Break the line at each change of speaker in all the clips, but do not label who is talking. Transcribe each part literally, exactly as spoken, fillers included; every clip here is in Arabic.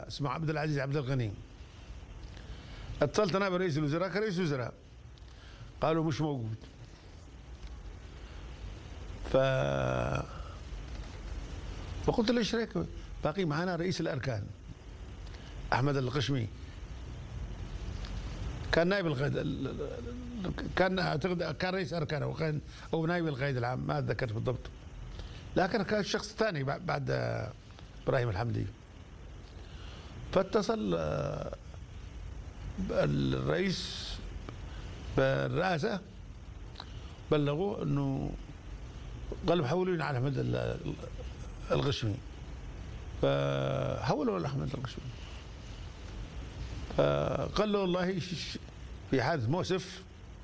اسمه عبد العزيز عبد الغني. اتصلت انا برئيس الوزراء كرئيس وزراء، قالوا مش موجود. ف فقلت له ايش رايك؟ باقي معنا رئيس الاركان احمد القشمي، كان نائب القائد، كان اعتقد كان رئيس اركان او كان او نائب القائد العام، ما اتذكر بالضبط، لكن كان الشخص الثاني بعد ابراهيم الحمدي. فاتصل الرئيس بالرئاسه، بلغوه انه قالوا حولوني على احمد القشمي، فحولوا على احمد القشمي. فقال له والله في حادث مؤسف،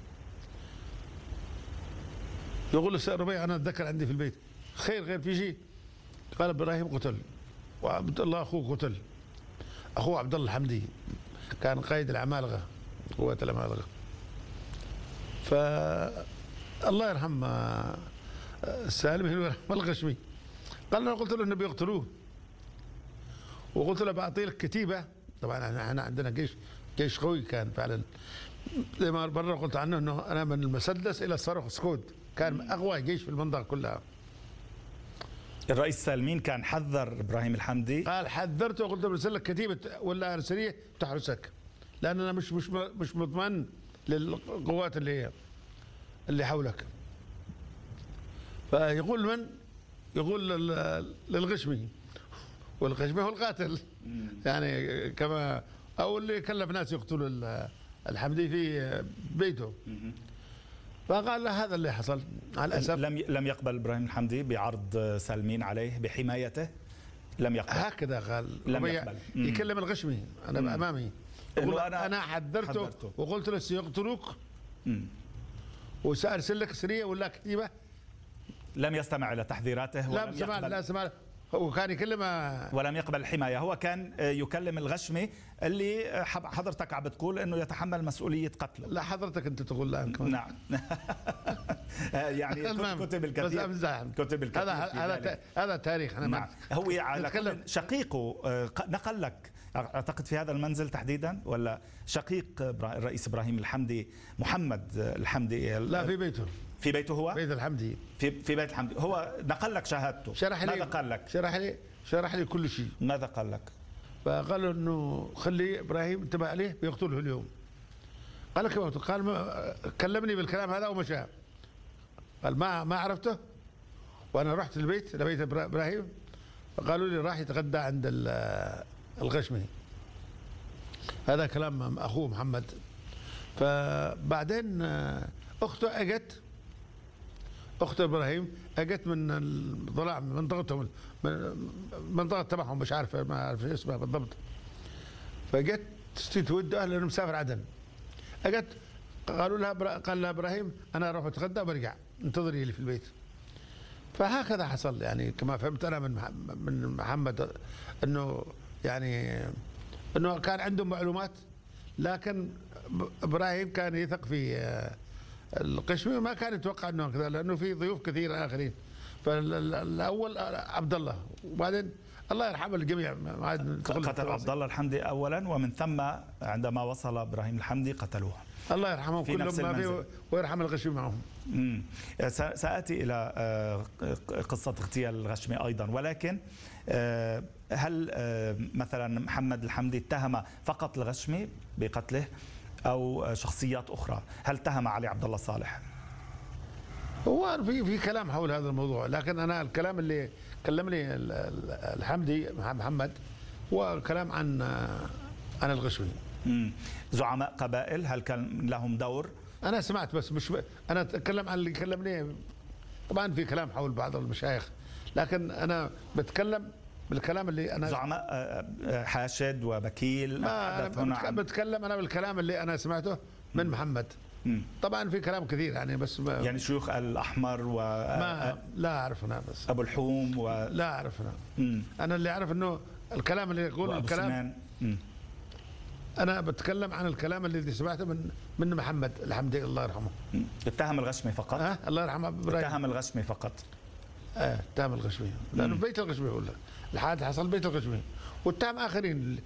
يقول له سيد ربيع انا اتذكر عندي في البيت، خير غير في شيء؟ قال ابراهيم قتل وعبد الله اخوه قتل، اخوه عبد الله الحمدي كان قائد العمالقه، قوات العمالقه. ف الله يرحم سالم يرحم القشمي، قال انا قلت له انه بيقتلوه، وقلت له بعطي لك كتيبه، طبعا احنا عندنا جيش جيش قوي كان فعلا، زي ما برا قلت عنه انه انا من المسدس الى الصاروخ سكود، كان اقوى جيش في المنطقه كلها.
الرئيس سالمين كان حذر ابراهيم الحمدي،
قال حذرته وقلت له برسل لك كتيبه ولا ارسليه تحرسك، لان انا مش مش مش مطمئن للقوات اللي هي اللي حولك. فيقول من؟ يقول للغشمي، والغشمي هو القاتل يعني، كما او اللي كلف ناس يقتلوا الحمدي في بيته. فقال له هذا اللي حصل. على الاسف
لم لم يقبل ابراهيم الحمدي بعرض سالمين عليه بحمايته، لم يقبل.
هكذا قال،
لم يقبل.
يكلم الغشمي انا مم. امامي، يقول انا انا حذرته, حذرته وقلت له سيقتلوك وسارسل لك سريه ولا كتيبه.
لم يستمع الى تحذيراته،
لا سمع لا سمع، هو كان يكلمه
ولم يقبل الحمايه. هو كان يكلم الغشمي اللي حضرتك عم بتقول انه يتحمل مسؤوليه قتله.
لا حضرتك انت تقول لا.
نعم. يعني كتب الكثير، كتب الكثير
هذا هذا هذا تاريخ. انا
نعم. هو على كل شقيقه نقل لك اعتقد في هذا المنزل تحديدا، ولا شقيق الرئيس ابراهيم الحمدي محمد الحمدي؟
لا في بيته.
في بيته هو؟
بيت الحمدي.
في في بيت الحمدي. هو نقل لك شهادته.
شرح لي.
ماذا قال لك؟
شرح لي شرح لي كل شيء.
ماذا قال لك؟
فقال له انه خلي ابراهيم انتبه عليه بيقتله اليوم. قال لك قال ما كلمني بالكلام هذا ومشى. قال ما ما عرفته، وانا رحت البيت لبيت ابراهيم، فقالوا لي راح يتغدى عند الغشمي. هذا كلام اخوه محمد. فبعدين اخته اجت، اخت ابراهيم اجت من ضلع من منطقتهم، من منطقه تبعهم، مش عارف ما اعرف اسمها بالضبط. فجت تود اهله انه مسافر عدن. اجت قالوا لها، قال لها ابراهيم انا اروح اتغدى وبرجع، انتظري لي في البيت. فهكذا حصل يعني، كما فهمت انا من من محمد، انه يعني انه كان عنده معلومات، لكن ابراهيم كان يثق في القشمي وما كان يتوقع انه كذا، لانه في ضيوف كثير اخرين. فالاول عبد الله، وبعدين الله يرحم الجميع.
قتل عبد الله الحمدي اولا، ومن ثم عندما وصل ابراهيم الحمدي قتلوه.
الله يرحمهم كلهم ما في، ويرحم الغشمي معهم.
امم ساتي الى قصه اغتيال الغشمي ايضا، ولكن هل مثلا محمد الحمدي اتهم فقط الغشمي بقتله او شخصيات اخرى؟ هل اتهم علي عبد الله صالح؟
هو في في كلام حول هذا الموضوع، لكن انا الكلام اللي كلمني الحمدي محمد هو كلام عن عن الغشمي.
امم زعماء قبائل هل كان لهم دور؟
انا سمعت بس مش ب... انا اتكلم عن اللي كلمني. طبعا في كلام حول بعض المشايخ، لكن انا بتكلم بالكلام اللي انا
زعماء حاشد وبكيل.
ما أنا عن... بتكلم انا بالكلام اللي انا سمعته من محمد. مم. طبعا في كلام كثير يعني، بس ما
يعني شيوخ الاحمر و
ما لا اعرف انا، بس
ابو الحوم و
لا اعرف انا. مم. انا اللي اعرف انه الكلام اللي يقول الكلام انا بتكلم عن الكلام اللي سمعته من من محمد الحمدي الله يرحمه.
اتهم الغشمي فقط؟
أه؟ الله يرحمه ابراهيم.
اتهم الغشمي فقط.
اه اتهم الغشمي، لانه بيت الغشمي، ولا الحادث حصل بيت الغشمي، واتهم اخرين.